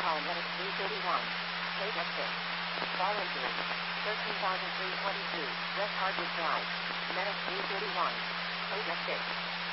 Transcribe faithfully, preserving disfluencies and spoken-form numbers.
call Medic three thirty-one. Take exit. Fall injury. thirteen thousand three hundred twenty-two. West Hardwick Drive. Medic three thirty-one. Take exit.